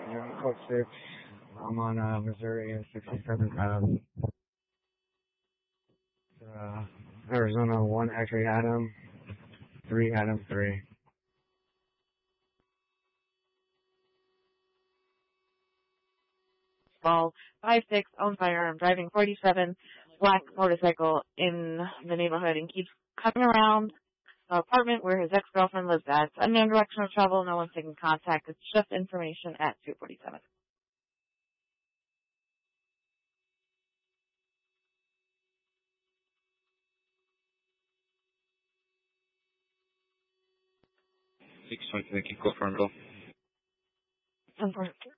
Yeah, code 6. I'm on Missouri 67 Arizona 1 X-ray Adam 3 Adam 3. Ball 5-6, own firearm, driving 47, black motorcycle in the neighborhood and keeps coming around the apartment where his ex-girlfriend lives at. Unknown direction of travel, no one's taking contact. It's just information at 247. Thank you. Go for it. Unfortunately.